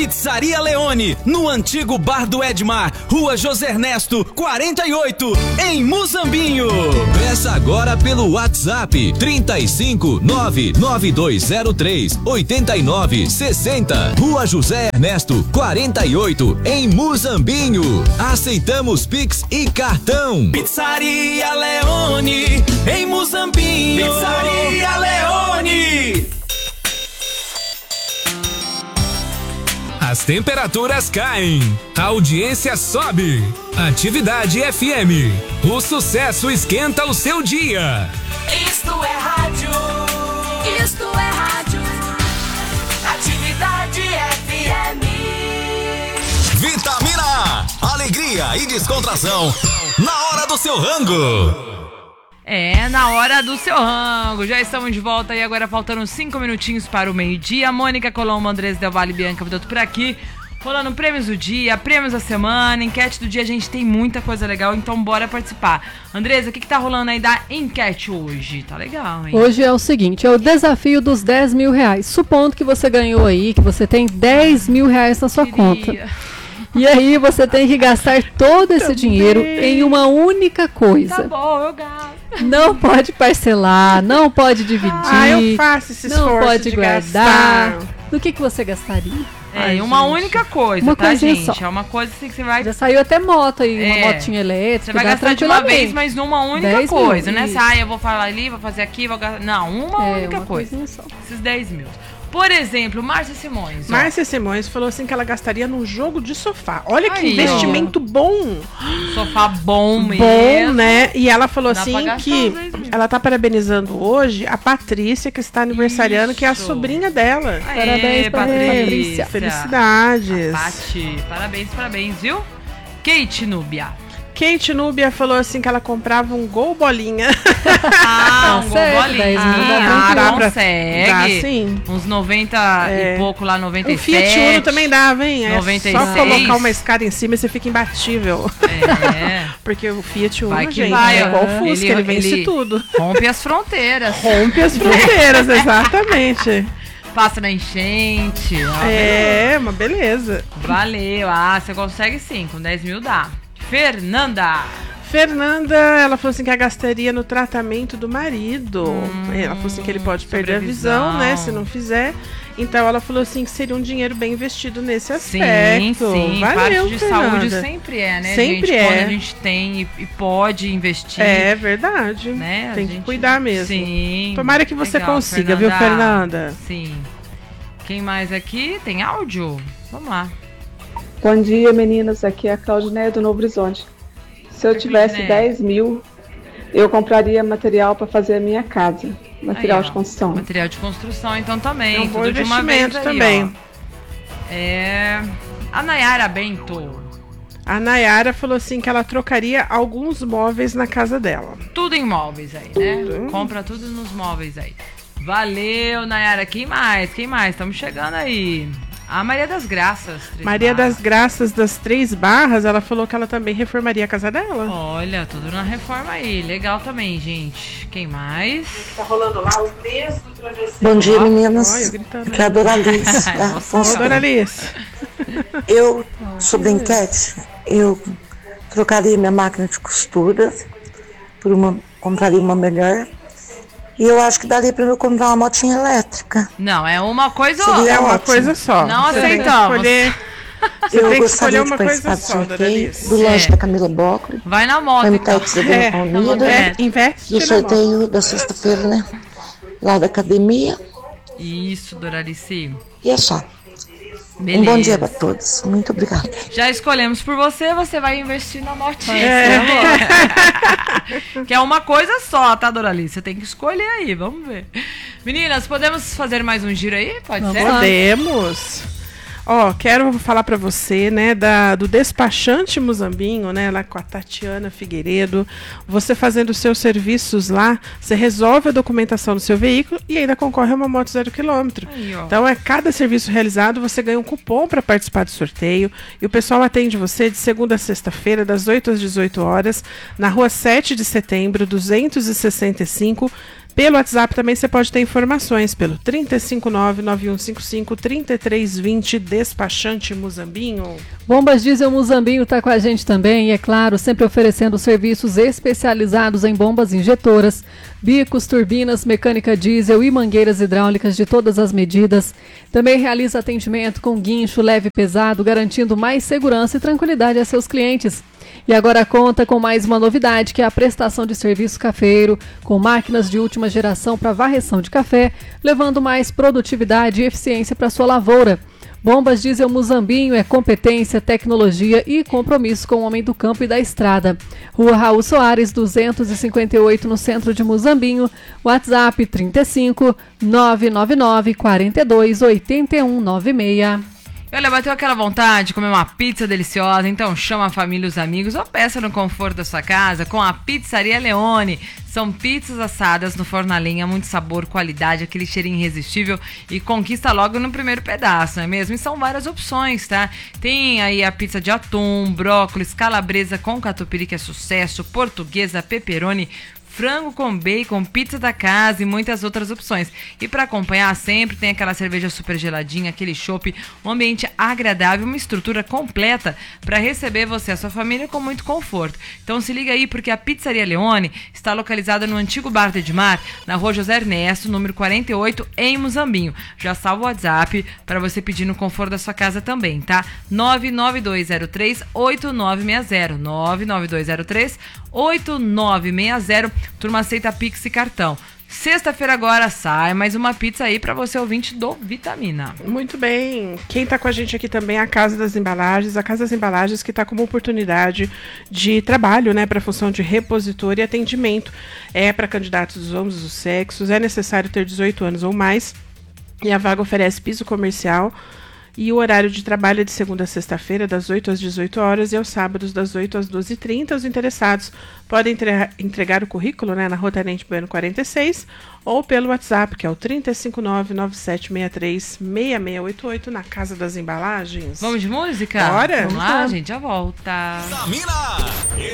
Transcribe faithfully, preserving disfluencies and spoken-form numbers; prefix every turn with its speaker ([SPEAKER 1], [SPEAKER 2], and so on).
[SPEAKER 1] Pizzaria Leone, no antigo Bar do Edmar, Rua José Ernesto, quarenta e oito, em Muzambinho.
[SPEAKER 2] Peça agora pelo WhatsApp trinta e cinco, nove nove dois zero três, oito nove seis zero. Rua José Ernesto, quarenta e oito, em Muzambinho. Aceitamos Pix e cartão.
[SPEAKER 1] Pizzaria Leone, em Muzambinho. Pizzaria Leone.
[SPEAKER 3] As temperaturas caem, a audiência sobe. Atividade F M. O sucesso esquenta o seu dia.
[SPEAKER 4] Isto é rádio. Isto é rádio. Atividade F M.
[SPEAKER 2] Vitamina A. Alegria e descontração na hora do seu rango.
[SPEAKER 5] É, na hora do seu rango. Já estamos de volta e agora faltando cinco minutinhos para o meio-dia. Mônica Colombo, Andrés Del Valle, Bianca Vidotto por aqui. Rolando prêmios do dia, prêmios da semana, enquete do dia. A gente tem muita coisa legal, então bora participar. Andresa, o que, que tá rolando aí da enquete hoje? Tá legal, hein?
[SPEAKER 6] Hoje é o seguinte, é o desafio dos dez mil reais. Supondo que você ganhou aí, que você tem dez mil reais na sua Queria. conta. E aí você tem que gastar todo esse Também. dinheiro em uma única coisa.
[SPEAKER 5] Tá bom, eu gasto.
[SPEAKER 6] Não pode parcelar, não pode dividir.
[SPEAKER 7] Ah, eu faço esse esforço
[SPEAKER 6] Não pode
[SPEAKER 7] de
[SPEAKER 6] guardar.
[SPEAKER 7] gastar.
[SPEAKER 6] Do que, que você gastaria?
[SPEAKER 5] É,
[SPEAKER 6] Ai,
[SPEAKER 5] uma
[SPEAKER 6] gente.
[SPEAKER 5] única coisa,
[SPEAKER 6] uma
[SPEAKER 5] tá, gente?
[SPEAKER 6] Só.
[SPEAKER 5] É uma coisa assim que você vai...
[SPEAKER 6] Já saiu até moto aí,
[SPEAKER 5] é.
[SPEAKER 6] uma motinha elétrica.
[SPEAKER 5] Você vai gastar de uma vez, mas numa única coisa, né? Ah, eu vou falar ali, vou fazer aqui, vou gastar... Não, uma é, única uma coisa. Só. Esses dez mil. Por exemplo, Márcia Simões. Ó.
[SPEAKER 7] Márcia Simões falou assim que ela gastaria num jogo de sofá. Olha aí, que investimento ó. bom.
[SPEAKER 5] Sofá bom mesmo.
[SPEAKER 7] Bom, né? E ela falou Dá assim que ela tá parabenizando hoje a Patrícia, que está aniversariando, Isso. que é a sobrinha dela.
[SPEAKER 5] Aê,
[SPEAKER 7] parabéns,
[SPEAKER 5] Patrícia.
[SPEAKER 7] Felicidades.
[SPEAKER 5] A Pati, parabéns, parabéns, viu? Kate Núbia.
[SPEAKER 7] Kate Núbia falou assim que ela comprava um Gol Bolinha.
[SPEAKER 5] Ah, um Gol Bolinha. Ah,
[SPEAKER 7] dá pra,
[SPEAKER 5] consegue.
[SPEAKER 7] Dá sim.
[SPEAKER 5] Uns noventa é. e pouco lá, noventa e sete.
[SPEAKER 7] O Fiat Uno também dava, hein? É
[SPEAKER 5] noventa e seis.
[SPEAKER 7] Só colocar uma escada em cima e você fica imbatível.
[SPEAKER 5] É.
[SPEAKER 7] Porque o Fiat Uno,
[SPEAKER 5] vai que
[SPEAKER 7] gente,
[SPEAKER 5] vai,
[SPEAKER 7] é igual o Fusca, ele, ele vence ele tudo.
[SPEAKER 5] Rompe as fronteiras.
[SPEAKER 7] Rompe as fronteiras, exatamente.
[SPEAKER 5] Passa na enchente. Ó,
[SPEAKER 7] é, uma beleza.
[SPEAKER 5] Valeu. Ah, você consegue sim, com dez mil dá. Fernanda.
[SPEAKER 7] Fernanda, ela falou assim que a gastaria no tratamento do marido. Hum, ela falou assim que ele pode perder a visão, né, se não fizer. Então ela falou assim que seria um dinheiro bem investido nesse aspecto.
[SPEAKER 5] Sim, sim.
[SPEAKER 7] Valeu,
[SPEAKER 5] parte de
[SPEAKER 7] Fernanda.
[SPEAKER 5] saúde sempre é, né,
[SPEAKER 7] sempre
[SPEAKER 5] gente?
[SPEAKER 7] É.
[SPEAKER 5] Quando a gente tem e, e pode investir.
[SPEAKER 7] É verdade.
[SPEAKER 5] Né?
[SPEAKER 7] Tem
[SPEAKER 5] a
[SPEAKER 7] que
[SPEAKER 5] gente...
[SPEAKER 7] cuidar mesmo.
[SPEAKER 5] Sim.
[SPEAKER 7] Tomara que você
[SPEAKER 5] Legal,
[SPEAKER 7] consiga,
[SPEAKER 5] Fernanda.
[SPEAKER 7] viu, Fernanda?
[SPEAKER 5] Sim. Quem mais aqui? Tem áudio? Vamos lá.
[SPEAKER 8] Bom dia, meninas. Aqui é a Claudineia do Novo Horizonte. Se eu tivesse dez mil, eu compraria material para fazer a minha casa. Material aí, de construção.
[SPEAKER 5] Material de construção, então também.
[SPEAKER 7] É um
[SPEAKER 5] tudo
[SPEAKER 7] bom
[SPEAKER 5] de uma vez aí,
[SPEAKER 7] também.
[SPEAKER 5] Ó. É... A Nayara Bento.
[SPEAKER 7] A Nayara falou assim que ela trocaria alguns móveis na casa dela.
[SPEAKER 5] Tudo em móveis aí, né? Tudo. Compra tudo nos móveis aí. Valeu, Nayara. Quem mais? Quem mais? Estamos chegando aí. A Maria das Graças.
[SPEAKER 7] Maria
[SPEAKER 5] barras.
[SPEAKER 7] das Graças das Três Barras, ela falou que ela também reformaria a casa dela.
[SPEAKER 5] Olha, tudo na reforma aí. Legal também, gente. Quem mais?
[SPEAKER 7] Tá rolando lá o mês do travesseiro.
[SPEAKER 9] Bom dia, meninas. Que é a Doralice.
[SPEAKER 7] Oi, Doralice.
[SPEAKER 9] Eu, sobre a enquete, eu trocaria minha máquina de costura por uma, compraria uma melhor. E eu acho que daria pra eu comprar uma motinha elétrica.
[SPEAKER 5] Não, é uma coisa
[SPEAKER 7] ou É uma coisa só.
[SPEAKER 5] Não aceitamos.
[SPEAKER 7] Escolher... Você
[SPEAKER 9] eu
[SPEAKER 7] tem que escolher
[SPEAKER 9] de
[SPEAKER 7] uma coisa só,
[SPEAKER 9] sorteio do lanche é. da Camila Bockley.
[SPEAKER 5] Vai na moto,
[SPEAKER 9] então.
[SPEAKER 7] É,
[SPEAKER 9] é,
[SPEAKER 7] investe
[SPEAKER 9] do sorteio da sexta-feira, né? Lá da academia.
[SPEAKER 5] Isso, Doralice.
[SPEAKER 9] E é só.
[SPEAKER 5] Beleza.
[SPEAKER 9] Um bom dia para todos. Muito obrigada.
[SPEAKER 5] Já escolhemos por você, você vai investir na motinha.
[SPEAKER 7] É.
[SPEAKER 5] Que é uma coisa só, tá, Doralice? Você tem que escolher aí, vamos ver. Meninas, podemos fazer mais um giro aí? Pode
[SPEAKER 7] Não
[SPEAKER 5] ser?
[SPEAKER 7] Podemos. Ó, quero falar pra você, né, da, do despachante Muzambinho, né, lá com a Tatiana Figueiredo. Você fazendo os seus serviços lá, você resolve a documentação do seu veículo e ainda concorre a uma moto zero quilômetro. Aí, então, é cada serviço realizado, você ganha um cupom para participar do sorteio. E o pessoal atende você de segunda a sexta-feira, das oito às dezoito horas, na rua sete de setembro, duzentos e sessenta e cinco, Pelo WhatsApp também você pode ter informações pelo trinta e cinco nove, nove um cinco cinco, trinta e três vinte, Despachante Muzambinho.
[SPEAKER 6] Bombas Diesel Muzambinho está com a gente também e, é claro, sempre oferecendo serviços especializados em bombas injetoras, bicos, turbinas, mecânica diesel e mangueiras hidráulicas de todas as medidas. Também realiza atendimento com guincho leve e pesado, garantindo mais segurança e tranquilidade a seus clientes. E agora conta com mais uma novidade, que é a prestação de serviço cafeiro, com máquinas de última geração para varreção de café, levando mais produtividade e eficiência para sua lavoura. Bombas Diesel Muzambinho é competência, tecnologia e compromisso com o homem do campo e da estrada. Rua Raul Soares, duzentos e cinquenta e oito, no centro de Muzambinho. WhatsApp trinta e cinco, nove nove nove, quarenta e dois, oitenta e um, noventa e seis.
[SPEAKER 5] Olha, bateu aquela vontade de comer uma pizza deliciosa, então chama a família e os amigos ou peça no conforto da sua casa com a Pizzaria Leone. São pizzas assadas no forno a lenha, muito sabor, qualidade, aquele cheirinho irresistível e conquista logo no primeiro pedaço, não é mesmo? E são várias opções, tá? Tem aí a pizza de atum, brócolis, calabresa com catupiry, que é sucesso, portuguesa, pepperoni, frango com bacon, pizza da casa e muitas outras opções. E para acompanhar sempre tem aquela cerveja super geladinha, aquele chopp, um ambiente agradável, uma estrutura completa para receber você e a sua família com muito conforto. Então se liga aí, porque a Pizzaria Leone está localizada no antigo Bar do Edmar, na Rua José Ernesto, número quarenta e oito, em Muzambinho. Já salva o WhatsApp para você pedir no conforto da sua casa também, tá? nove nove dois zero três, oito nove seis zero, nove nove dois zero três, oito nove seis zero. Turma aceita Pix e cartão. Sexta-feira agora sai mais uma pizza aí para você, ouvinte do Vitamina.
[SPEAKER 7] Muito bem. Quem está com a gente aqui também é a Casa das Embalagens. A Casa das Embalagens que está como oportunidade de trabalho, né, para a função de repositor e atendimento. É para candidatos dos ambos os sexos. É necessário ter dezoito anos ou mais. E a vaga oferece piso comercial. E o horário de trabalho é de segunda a sexta-feira, das oito às dezoito horas, e aos sábados, das oito às doze e trinta. Os interessados podem entre- entregar o currículo, né, na Rua Tenente Bueno quarenta e seis, ou pelo WhatsApp, que é o trinta e cinco nove, nove sete seis três, seis seis oito oito, na Casa das Embalagens.
[SPEAKER 5] Vamos de música?
[SPEAKER 7] Bora?
[SPEAKER 5] Vamos lá, a gente já volta.
[SPEAKER 2] Vitamina!